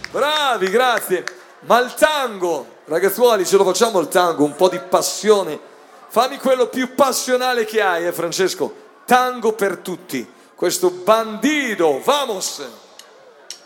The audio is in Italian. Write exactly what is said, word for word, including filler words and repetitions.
Bravi, grazie. Ma il tango, ragazzuoli, ce lo facciamo il tango, un po' di passione. Fammi quello più passionale che hai, eh Francesco. Tango per tutti. Questo Bandido, vamos!